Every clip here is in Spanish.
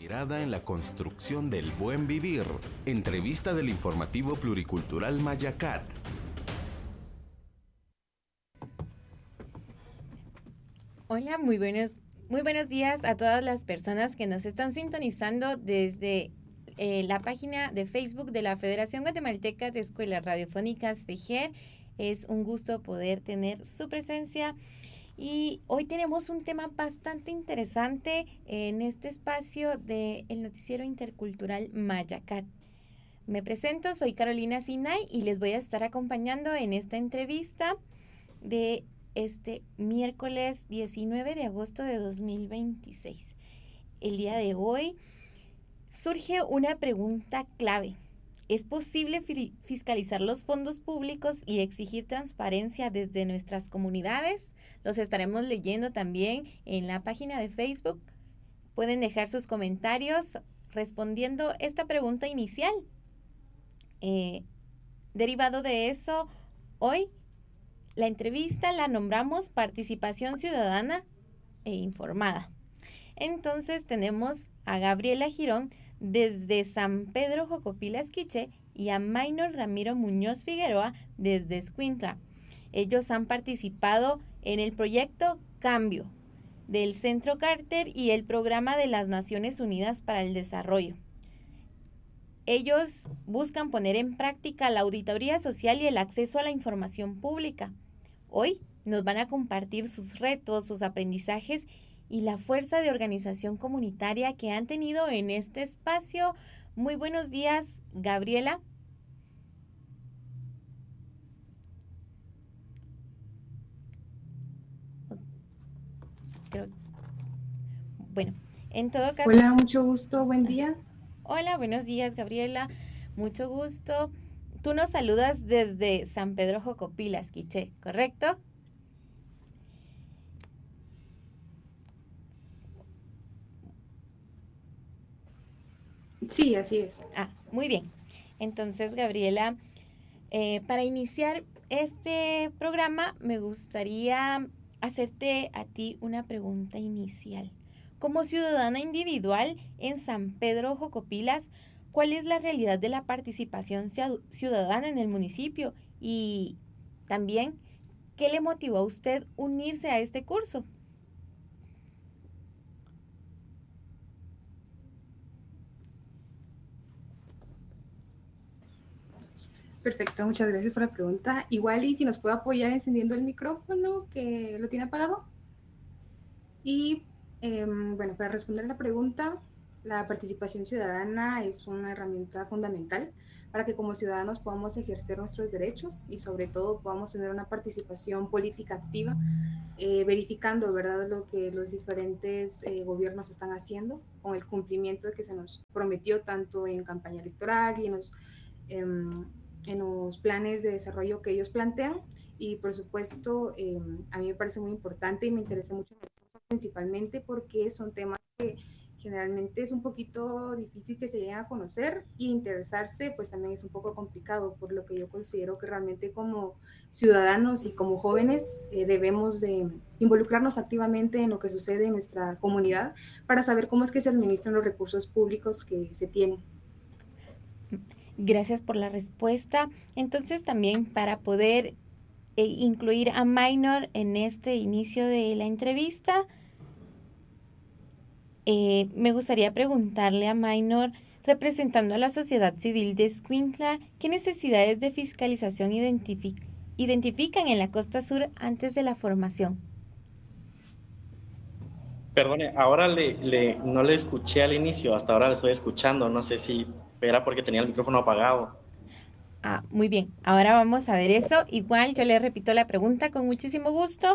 mirada en la construcción del buen vivir. Entrevista del informativo pluricultural Mayacat. Hola, muy buenos días a todas las personas que nos están sintonizando desde la página de Facebook de la Federación Guatemalteca de Escuelas Radiofónicas FEJER. Es un gusto poder tener su presencia. Y hoy tenemos un tema bastante interesante en este espacio del noticiero intercultural Mayacat. Me presento, soy Carolina Sinay y les voy a estar acompañando en esta entrevista de este miércoles 19 de agosto de 2026. El día de hoy surge una pregunta clave. ¿Es posible fiscalizar los fondos públicos y exigir transparencia desde nuestras comunidades? Los estaremos leyendo también en la página de Facebook. Pueden dejar sus comentarios respondiendo esta pregunta inicial. Derivado de eso, hoy la entrevista la nombramos Participación Ciudadana e Informada. Entonces tenemos a Gabriela Girón desde San Pedro Jocopilas, Quiché, y a Maynor Ramiro Muñoz Figueroa desde Escuintla. Ellos han participado en el proyecto Cambio del Centro Carter y el Programa de las Naciones Unidas para el Desarrollo. Ellos buscan poner en práctica la auditoría social y el acceso a la información pública. Hoy nos van a compartir sus retos, sus aprendizajes y la fuerza de organización comunitaria que han tenido en este espacio. Muy buenos días, Gabriela. Bueno, en todo caso... Hola, mucho gusto, buen día. Hola, buenos días, Gabriela. Mucho gusto. Tú nos saludas desde San Pedro Jocopilas, Quiché, ¿correcto? Sí, así es. Muy bien. Entonces, Gabriela, para iniciar este programa, me gustaría hacerte a ti una pregunta inicial. Como ciudadana individual en San Pedro Jocopilas, ¿cuál es la realidad de la participación ciudadana en el municipio? Y también, ¿qué le motivó a usted unirse a este curso? Perfecto, muchas gracias por la pregunta. Igual y si nos puede apoyar encendiendo el micrófono que lo tiene apagado. Y bueno, para responder a la pregunta, la participación ciudadana es una herramienta fundamental para que como ciudadanos podamos ejercer nuestros derechos y sobre todo podamos tener una participación política activa, verificando, ¿verdad?, lo que los diferentes gobiernos están haciendo con el cumplimiento de que se nos prometió tanto en campaña electoral y en los planes de desarrollo que ellos plantean. Y por supuesto, a mí me parece muy importante y me interesa mucho principalmente porque son temas que generalmente es un poquito difícil que se lleguen a conocer, y interesarse pues también es un poco complicado, por lo que yo considero que realmente como ciudadanos y como jóvenes debemos de involucrarnos activamente en lo que sucede en nuestra comunidad para saber cómo es que se administran los recursos públicos que se tienen. Gracias por la respuesta. Entonces también para poder incluir a Maynor en este inicio de la entrevista, me gustaría preguntarle a Maynor, representando a la sociedad civil de Escuintla, ¿qué necesidades de fiscalización identifican en la costa sur antes de la formación? Perdone, ahora no le escuché al inicio, hasta ahora le estoy escuchando, no sé si era porque tenía el micrófono apagado. Muy bien, ahora vamos a ver eso. Igual yo le repito la pregunta con muchísimo gusto.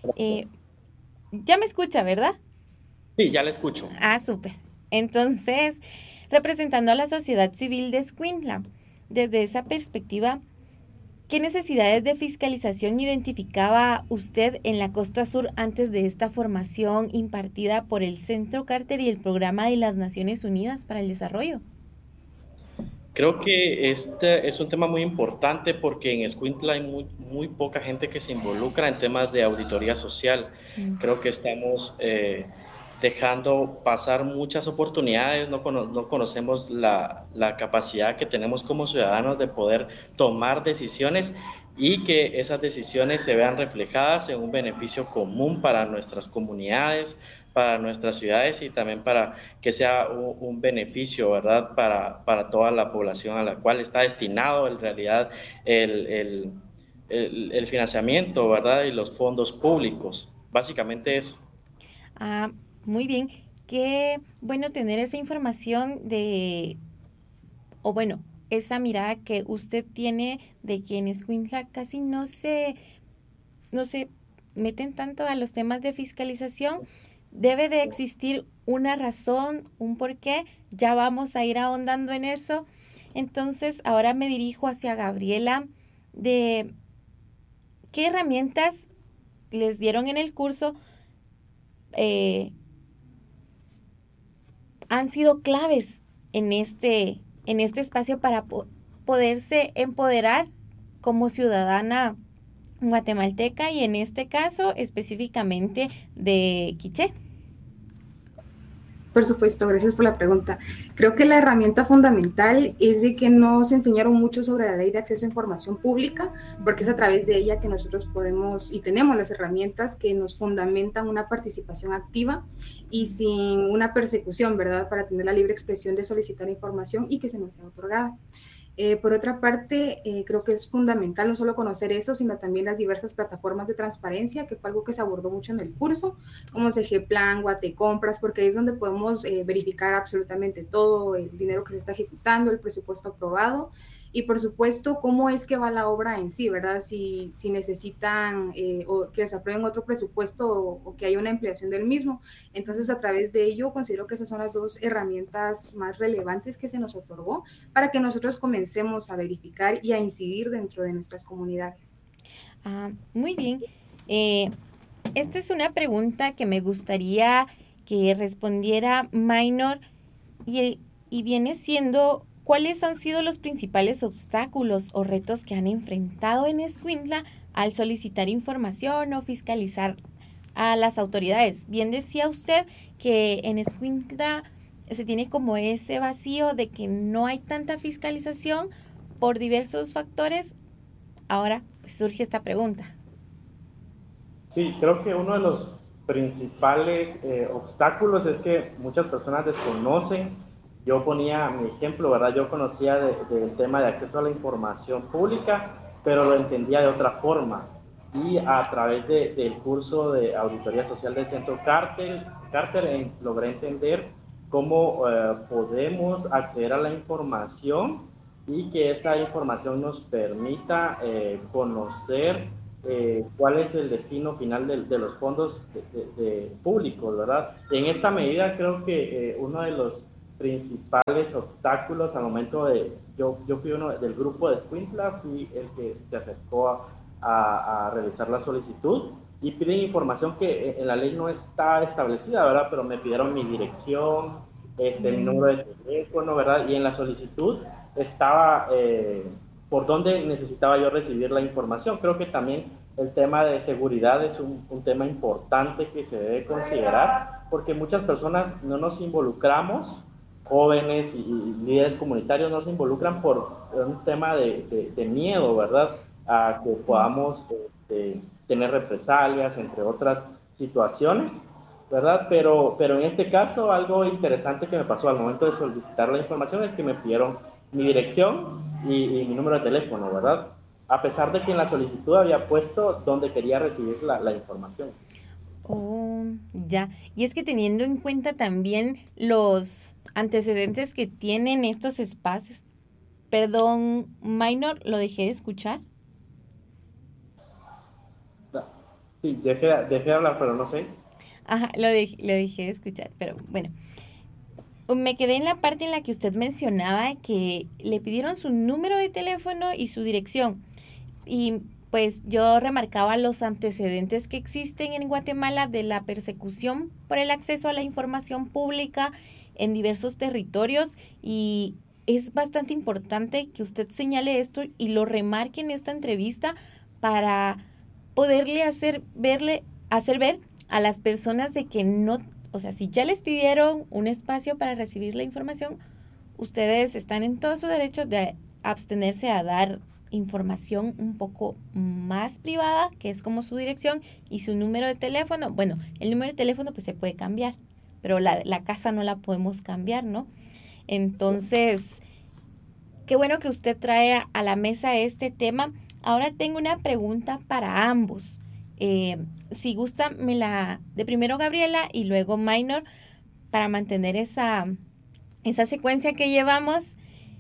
Ya me escucha, ¿verdad? Sí, ya le escucho. Súper. Entonces, representando a la sociedad civil de Escuintla, desde esa perspectiva, ¿qué necesidades de fiscalización identificaba usted en la costa sur antes de esta formación impartida por el Centro Carter y el Programa de las Naciones Unidas para el Desarrollo? Creo que este es un tema muy importante porque en Escuintla hay muy poca gente que se involucra en temas de auditoría social. Creo que estamos dejando pasar muchas oportunidades, no conocemos la capacidad que tenemos como ciudadanos de poder tomar decisiones y que esas decisiones se vean reflejadas en un beneficio común para nuestras comunidades, para nuestras ciudades y también para que sea un beneficio, ¿verdad?, para toda la población a la cual está destinado en realidad el financiamiento, ¿verdad?, y los fondos públicos. Básicamente eso. Ah, muy bien. Qué bueno tener esa información esa mirada que usted tiene de que en Escuintla casi no se meten tanto a los temas de fiscalización. Debe de existir una razón, un porqué. Ya vamos a ir ahondando en eso. Entonces, ahora me dirijo hacia Gabriela de qué herramientas les dieron en el curso han sido claves en este espacio para poderse empoderar como ciudadana guatemalteca y en este caso específicamente de Quiché. Por supuesto, gracias por la pregunta. Creo que la herramienta fundamental es de que nos enseñaron mucho sobre la Ley de Acceso a Información Pública, porque es a través de ella que nosotros podemos y tenemos las herramientas que nos fundamentan una participación activa y sin una persecución, ¿verdad?, para tener la libre expresión de solicitar información y que se nos sea otorgada. Por otra parte, creo que es fundamental no solo conocer eso, sino también las diversas plataformas de transparencia, que fue algo que se abordó mucho en el curso, como CGPlan, Guatecompras, porque es donde podemos verificar absolutamente todo, el dinero que se está ejecutando, el presupuesto aprobado, y por supuesto, cómo es que va la obra en sí, ¿verdad? Si necesitan o que se aprueben otro presupuesto o que haya una ampliación del mismo. Entonces, a través de ello, considero que esas son las dos herramientas más relevantes que se nos otorgó para que nosotros comencemos a verificar y a incidir dentro de nuestras comunidades. Muy bien. Esta es una pregunta que me gustaría que respondiera Minor y viene siendo: ¿cuáles han sido los principales obstáculos o retos que han enfrentado en Escuintla al solicitar información o fiscalizar a las autoridades? Bien decía usted que en Escuintla se tiene como ese vacío de que no hay tanta fiscalización por diversos factores. Ahora surge esta pregunta. Sí, creo que uno de los principales obstáculos es que muchas personas desconocen. Yo ponía mi ejemplo, ¿verdad? Yo conocía del tema de acceso a la información pública, pero lo entendía de otra forma. Y a través del curso de Auditoría Social del Centro Carter logré entender cómo podemos acceder a la información y que esa información nos permita conocer cuál es el destino final de los fondos públicos, ¿verdad? En esta medida creo que uno de los principales obstáculos al momento yo fui uno del grupo de Escuintla, fui el que se acercó a realizar la solicitud y piden información que en la ley no está establecida, ¿verdad? Pero me pidieron mi dirección, mi número de teléfono, ¿verdad? Y en la solicitud estaba por dónde necesitaba yo recibir la información. Creo que también el tema de seguridad es un tema importante que se debe considerar, porque muchas personas no nos involucramos, jóvenes y líderes comunitarios no se involucran por un tema de miedo, ¿verdad? A que podamos tener represalias, entre otras situaciones, ¿verdad? Pero en este caso, algo interesante que me pasó al momento de solicitar la información es que me pidieron mi dirección y mi número de teléfono, ¿verdad? A pesar de que en la solicitud había puesto dónde quería recibir la información. Oh, ya. Y es que teniendo en cuenta también los antecedentes que tienen estos espacios. Perdón, Minor, ¿lo dejé de escuchar? Sí, dejé de hablar, pero no sé. Ajá, lo dejé de escuchar, pero bueno. Me quedé en la parte en la que usted mencionaba que le pidieron su número de teléfono y su dirección. Y pues yo remarcaba los antecedentes que existen en Guatemala de la persecución por el acceso a la información pública en diversos territorios, y es bastante importante que usted señale esto y lo remarque en esta entrevista para poderle hacer ver a las personas de que no o sea, si ya les pidieron un espacio para recibir la información, ustedes están en todo su derecho de abstenerse a dar información un poco más privada, que es como su dirección y su número de teléfono. Bueno, el número de teléfono pues se puede cambiar, pero la casa no la podemos cambiar, ¿no? Entonces, qué bueno que usted trae a la mesa este tema. Ahora tengo una pregunta para ambos. Si gusta, de primero Gabriela y luego Minor, para mantener esa secuencia que llevamos.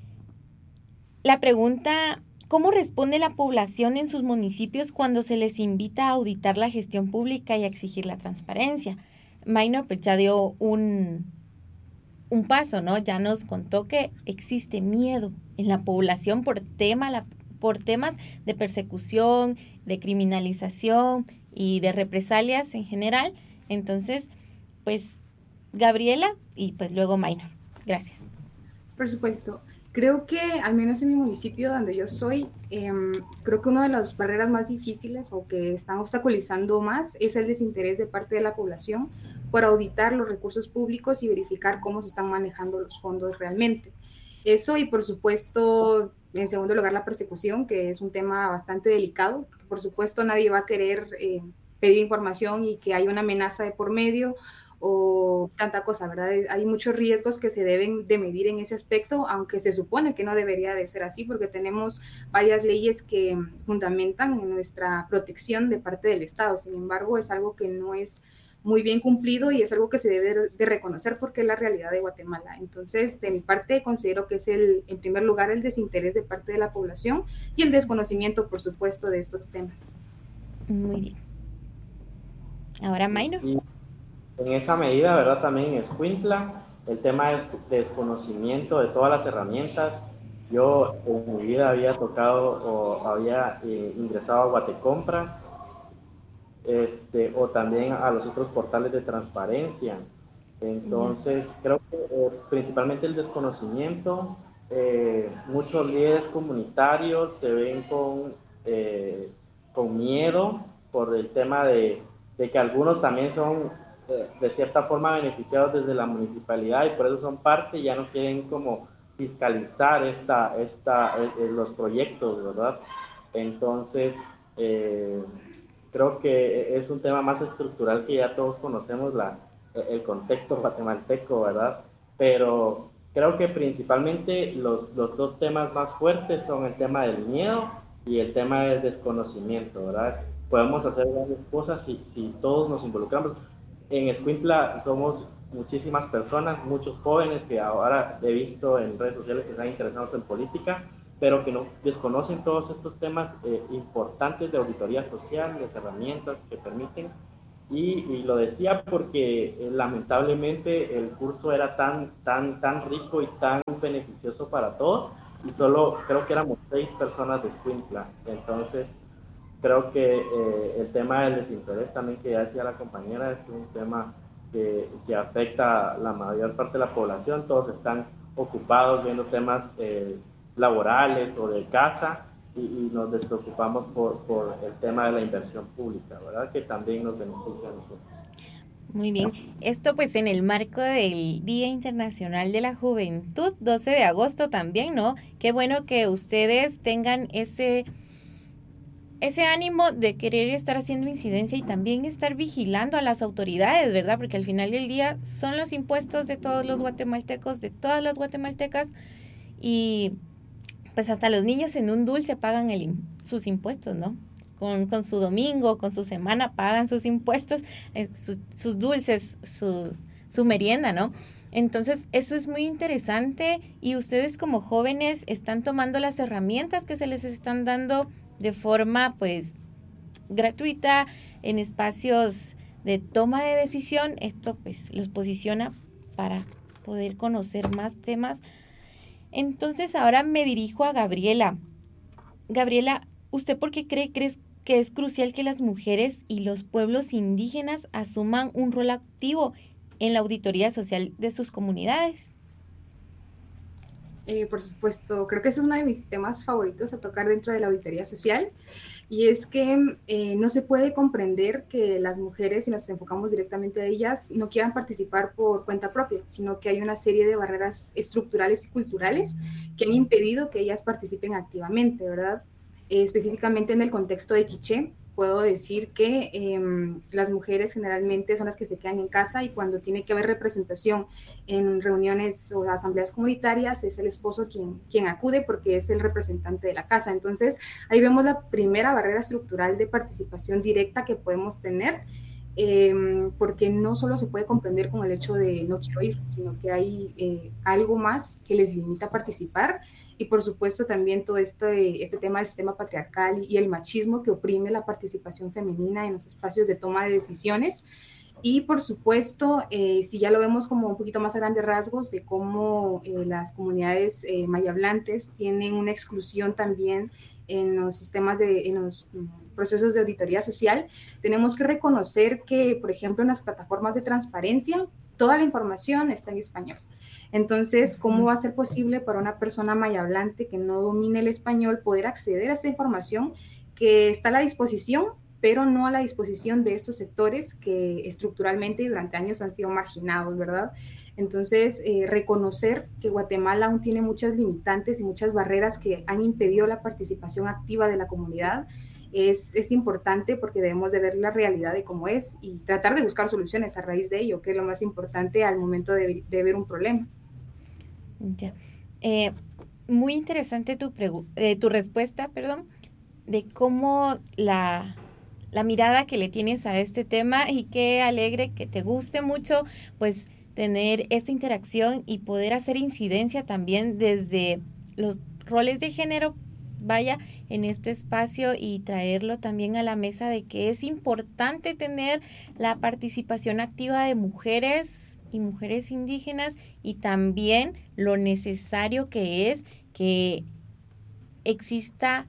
La pregunta: ¿cómo responde la población en sus municipios cuando se les invita a auditar la gestión pública y a exigir la transparencia? Minor pues ya dio un paso, ¿no? Ya nos contó que existe miedo en la población por temas de persecución, de criminalización y de represalias en general. Entonces, pues, Gabriela y pues luego Minor. Gracias. Por supuesto. Creo que, al menos en mi municipio donde yo soy, creo que una de las barreras más difíciles o que están obstaculizando más es el desinterés de parte de la población por auditar los recursos públicos y verificar cómo se están manejando los fondos realmente. Eso, y por supuesto, en segundo lugar, la persecución, que es un tema bastante delicado. Por supuesto, nadie va a querer pedir información y que haya una amenaza de por medio o tanta cosa, ¿verdad? Hay muchos riesgos que se deben de medir en ese aspecto, aunque se supone que no debería de ser así, porque tenemos varias leyes que fundamentan nuestra protección de parte del Estado. Sin embargo, es algo que no es muy bien cumplido y es algo que se debe de reconocer porque es la realidad de Guatemala. Entonces, de mi parte, considero que es en primer lugar, el desinterés de parte de la población y el desconocimiento, por supuesto, de estos temas. Muy bien. Ahora, Minor. En esa medida, ¿verdad? También en Escuintla, el tema de desconocimiento de todas las herramientas. Yo en mi vida había tocado o había ingresado a Guatecompras, o también a los otros portales de transparencia. Entonces, creo que principalmente el desconocimiento, muchos líderes comunitarios se ven con miedo por el tema de que algunos también son de cierta forma beneficiados desde la municipalidad y por eso son parte y ya no quieren como fiscalizar los proyectos, ¿verdad? Entonces, creo que es un tema más estructural que ya todos conocemos el contexto guatemalteco, ¿verdad? Pero creo que principalmente los dos temas más fuertes son el tema del miedo y el tema del desconocimiento, ¿verdad? Podemos hacer varias cosas si todos nos involucramos. En Escuintla somos muchísimas personas, muchos jóvenes que ahora he visto en redes sociales que están interesados en política, pero que no desconocen todos estos temas importantes de auditoría social, las herramientas que permiten. Y lo decía porque lamentablemente el curso era tan rico y tan beneficioso para todos, y solo creo que éramos 6 personas de Escuintla. Entonces, creo que el tema del desinterés también que ya decía la compañera es un tema que afecta a la mayor parte de la población. Todos están ocupados viendo temas laborales o de casa y nos despreocupamos por el tema de la inversión pública, ¿verdad? Que también nos beneficia a nosotros. Muy bien. Esto pues en el marco del Día Internacional de la Juventud, 12 de agosto también, ¿no? Qué bueno que ustedes tengan ese ánimo de querer estar haciendo incidencia y también estar vigilando a las autoridades, ¿verdad? Porque al final del día son los impuestos de todos los guatemaltecos, de todas las guatemaltecas, y pues hasta los niños en un dulce pagan sus impuestos, ¿no? Con su domingo, con su semana pagan sus impuestos, sus dulces, su merienda, ¿no? Entonces, eso es muy interesante y ustedes como jóvenes están tomando las herramientas que se les están dando de forma, pues, gratuita en espacios de toma de decisión. Esto, pues, los posiciona para poder conocer más temas. Entonces, ahora me dirijo a Gabriela. Gabriela, ¿usted por qué cree que es crucial que las mujeres y los pueblos indígenas asuman un rol activo en la auditoría social de sus comunidades? Por supuesto, creo que ese es uno de mis temas favoritos a tocar dentro de la auditoría social. y es que no se puede comprender que las mujeres, si nos enfocamos directamente a ellas, no quieran participar por cuenta propia, sino que hay una serie de barreras estructurales y culturales que han impedido que ellas participen activamente, ¿verdad? Específicamente en el contexto de Quiché, puedo decir que las mujeres generalmente son las que se quedan en casa y cuando tiene que haber representación en reuniones o asambleas comunitarias es el esposo quien acude porque es el representante de la casa. Entonces, ahí vemos la primera barrera estructural de participación directa que podemos tener, porque no solo se puede comprender con el hecho de no quiero ir, sino que hay algo más que les limita a participar y por supuesto también todo este tema del sistema patriarcal y el machismo que oprime la participación femenina en los espacios de toma de decisiones. Y por supuesto, si ya lo vemos como un poquito más a grandes rasgos de cómo las comunidades mayablantes tienen una exclusión también en los sistemas en los procesos de auditoría social, tenemos que reconocer que, por ejemplo, en las plataformas de transparencia, toda la información está en español. Entonces, ¿cómo va a ser posible para una persona mayablante que no domine el español poder acceder a esta información que está a la disposición, pero no a la disposición de estos sectores que estructuralmente y durante años han sido marginados, ¿verdad? Entonces, reconocer que Guatemala aún tiene muchas limitantes y muchas barreras que han impedido la participación activa de la comunidad es importante porque debemos de ver la realidad de cómo es y tratar de buscar soluciones a raíz de ello, que es lo más importante al momento de ver un problema. Ya. Muy interesante tu respuesta, perdón, de cómo la mirada que le tienes a este tema y qué alegre que te guste mucho, pues, tener esta interacción y poder hacer incidencia también desde los roles de género, vaya, en este espacio y traerlo también a la mesa de que es importante tener la participación activa de mujeres y mujeres indígenas y también lo necesario que es que exista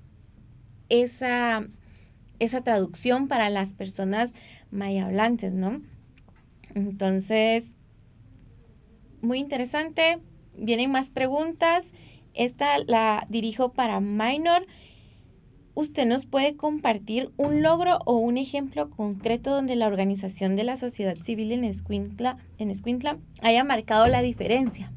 esa traducción para las personas mayablantes, ¿no? Entonces, muy interesante. Vienen más preguntas. Esta la dirijo para Minor. ¿Usted nos puede compartir un logro o un ejemplo concreto donde la organización de la sociedad civil en Escuintla haya marcado la diferencia?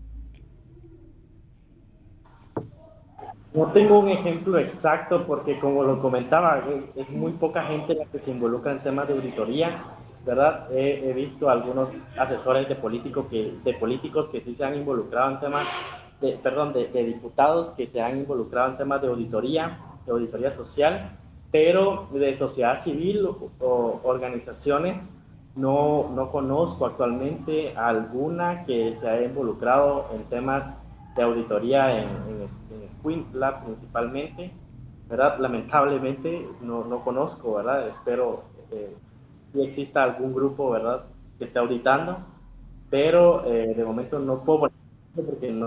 No tengo un ejemplo exacto porque, como lo comentaba, es muy poca gente la que se involucra en temas de auditoría, ¿verdad? He visto algunos asesores de políticos que sí se han involucrado en temas, de diputados que se han involucrado en temas de auditoría social, pero de sociedad civil o organizaciones no conozco actualmente alguna que se haya involucrado en temas de auditoría en Escuintla principalmente, ¿verdad? Lamentablemente no conozco, ¿verdad? Espero que exista algún grupo, ¿verdad?, que esté auditando, pero de momento no puedo, porque no